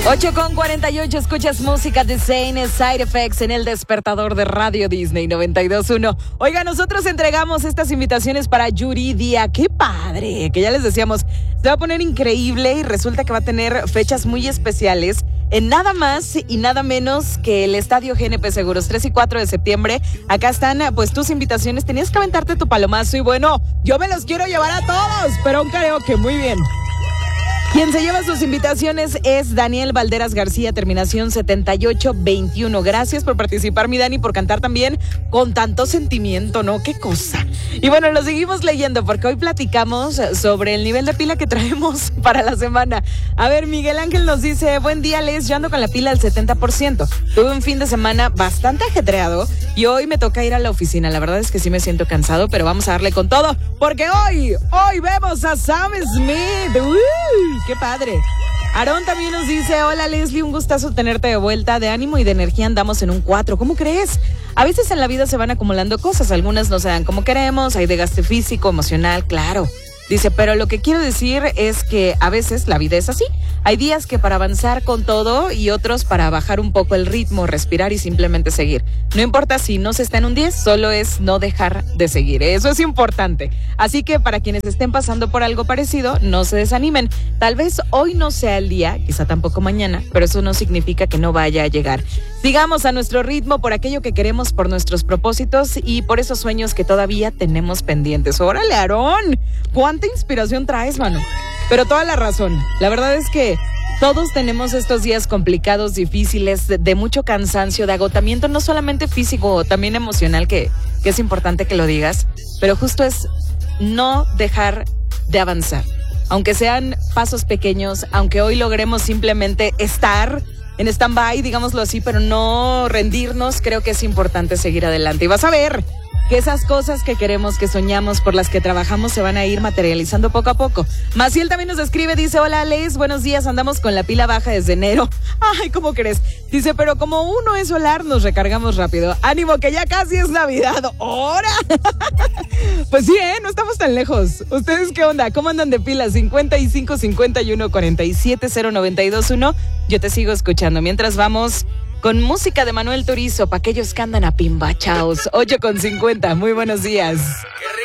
8:48, escuchas música de Zayn, Side Effects en el despertador de Radio Disney 92.1. Oiga, nosotros entregamos estas invitaciones para Yuridia. ¡Qué padre! Que ya les decíamos, se va a poner increíble y resulta que va a tener fechas muy especiales en nada más y nada menos que el Estadio GNP Seguros, 3 y 4 de septiembre. Acá están pues tus invitaciones. Tenías que aventarte tu palomazo y bueno, yo me los quiero llevar a todos, pero un karaoke, muy bien. Quien se lleva sus invitaciones es Daniel Valderas García, terminación 7821. Gracias por participar, mi Dani, por cantar también con tanto sentimiento, ¿no? ¡Qué cosa! Y bueno, lo seguimos leyendo porque hoy platicamos sobre el nivel de pila que traemos para la semana. A ver, Miguel Ángel nos dice, buen día, Les, yo ando con la pila al 70%. Tuve un fin de semana bastante ajetreado y hoy me toca ir a la oficina. La verdad es que sí me siento cansado, pero vamos a darle con todo porque hoy vemos a Sam Smith. ¡Qué padre! Aarón también nos dice, hola Leslie, un gustazo tenerte de vuelta, de ánimo y de energía andamos en un 4, ¿cómo crees? A veces en la vida se van acumulando cosas, algunas no se dan como queremos, hay desgaste físico, emocional, claro. Dice, pero lo que quiero decir es que a veces la vida es así. Hay días que para avanzar con todo y otros para bajar un poco el ritmo, respirar y simplemente seguir. No importa si no se está en un 10, solo es no dejar de seguir. Eso es importante. Así que para quienes estén pasando por algo parecido, no se desanimen. Tal vez hoy no sea el día, quizá tampoco mañana, pero eso no significa que no vaya a llegar. Sigamos a nuestro ritmo por aquello que queremos, por nuestros propósitos y por esos sueños que todavía tenemos pendientes. ¡Órale, Aarón! ¿Cuánta inspiración traes, mano? Pero toda la razón. La verdad es que todos tenemos estos días complicados, difíciles, de mucho cansancio, de agotamiento, no solamente físico, también emocional, que es importante que lo digas, pero justo es no dejar de avanzar. Aunque sean pasos pequeños, aunque hoy logremos simplemente estar en stand-by, digámoslo así, pero no rendirnos, creo que es importante seguir adelante. Y vas a ver que esas cosas que queremos, que soñamos, por las que trabajamos, se van a ir materializando poco a poco. Maciel también nos escribe, dice, hola Les, buenos días, andamos con la pila baja desde enero. Ay, ¿cómo crees? Dice, pero como uno es solar, nos recargamos rápido. Ánimo, que ya casi es Navidad. ¡Hora! Pues sí, no estamos tan lejos. ¿Ustedes qué onda? ¿Cómo andan de pila? 55 51 47 092.1. Yo te sigo escuchando. Mientras vamos con música de Manuel Turizo, para aquellos que andan a pimbachaos. 8:50, muy buenos días.